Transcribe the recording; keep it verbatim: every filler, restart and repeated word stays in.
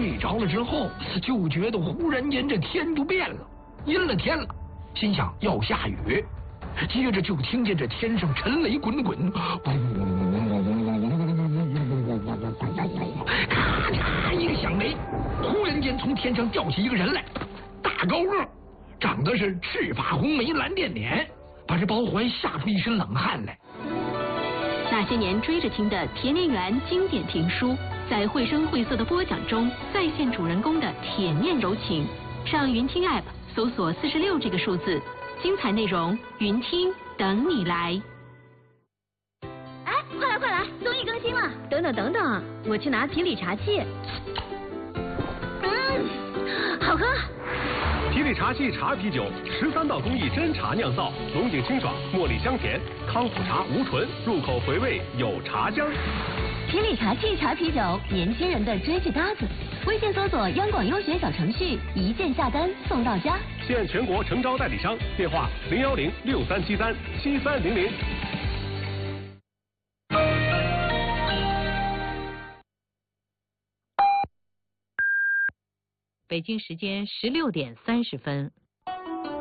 睡着了之后，就觉得忽然间这天就变了，阴了天了，心想要下雨，接着就听见这天上沉雷滚滚，咔嚓一个响雷，忽然间从天上掉下一个人来，大高个，长得是赤发红眉蓝电脸，把这包怀吓出一身冷汗来。 那些年追着听的田连元经典评书，在绘声绘色的播讲中再现主人公的铁面柔情。上云听 App 搜索四十六这个数字，精彩内容云听等你来。 哎，快来快来，综艺更新了！等等等等，我去拿皮里茶器。嗯，好喝。 皮里茶器茶啤酒，十三道工艺真茶酿造，浓井清爽，茉莉香甜，康普茶无醇，入口回味有茶香。 皮里茶器茶啤酒，年轻人的追剧搭子。微信搜索央广优选小程序，一键下单送到家。 现全国诚招代理商，电话零幺零六三七三七三零零。 北京时间十六点三十分。